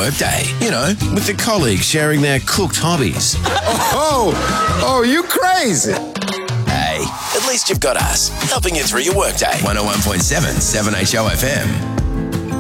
workday. You know, with the colleagues sharing their cooked hobbies. Oh, you crazy. Hey, at least you've got us, helping you through your workday. 101.7 7HO FM.